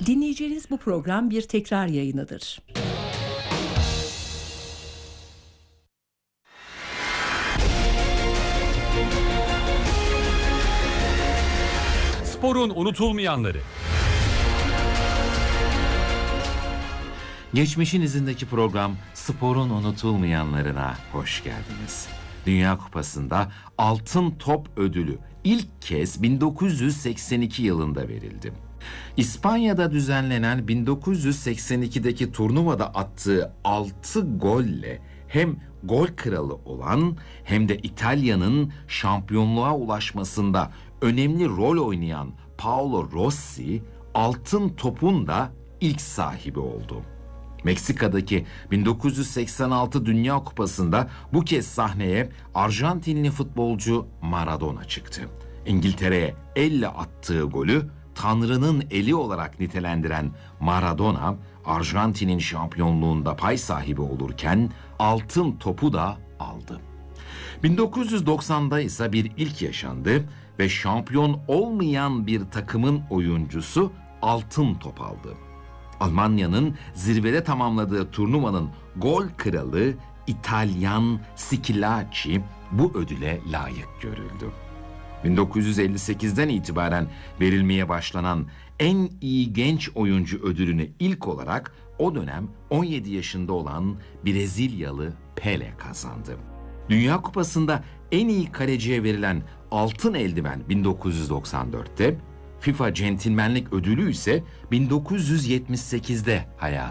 Dinleyeceğiniz bu program bir tekrar yayınıdır. Sporun unutulmayanları. Geçmişin izindeki program Sporun Unutulmayanlarına hoş geldiniz. Dünya Kupası'nda Altın Top ödülü ilk kez 1982 yılında verildi. İspanya'da düzenlenen 1982'deki turnuvada attığı 6 golle hem gol kralı olan hem de İtalya'nın şampiyonluğa ulaşmasında önemli rol oynayan Paolo Rossi, Altın Top'un da ilk sahibi oldu. Meksika'daki 1986 Dünya Kupası'nda bu kez sahneye Arjantinli futbolcu Maradona çıktı. İngiltere'ye elle attığı golü Tanrı'nın eli olarak nitelendiren Maradona, Arjantin'in şampiyonluğunda pay sahibi olurken Altın Topu da aldı. 1990'da ise bir ilk yaşandı ve şampiyon olmayan bir takımın oyuncusu Altın Top aldı. Almanya'nın zirvede tamamladığı turnuvanın gol kralı İtalyan Schillaci bu ödüle layık görüldü. 1958'den itibaren verilmeye başlanan en iyi genç oyuncu ödülünü ilk olarak o dönem 17 yaşında olan Brezilyalı Pele kazandı. Dünya Kupası'nda en iyi kaleciye verilen altın eldiven 1994'te, FIFA Centilmenlik Ödülü ise 1978'de hayata